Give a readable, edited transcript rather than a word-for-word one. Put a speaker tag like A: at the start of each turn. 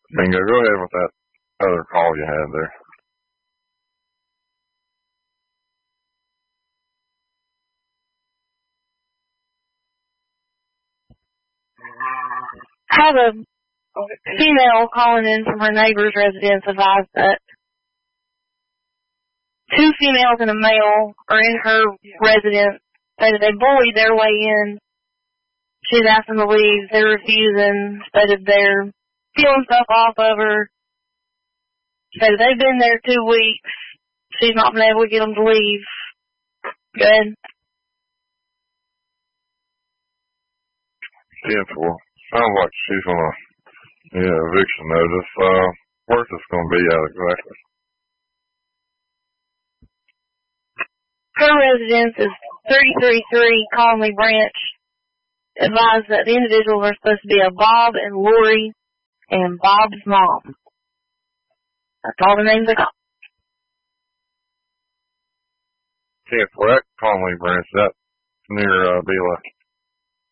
A: Bingo, go ahead with that other call you had there.
B: I have a female calling in from her neighbor's residence advised that 2 females and a male are in her residence. Stated they bullied their way in. She's asked them to leave. They're refusing. Stated they're stealing stuff off of her. Stated they've been there 2 weeks. She's not been able to get them to leave. Good.
A: 10-4. Sounds like she's gonna, eviction notice. Where's this gonna be at exactly?
B: Her residence is 333 Conley Branch. Advised that the individuals are supposed to be a Bob and Lori and Bob's mom. That's all the names I got.
A: 10-4. That Conley Branch, that near Bela.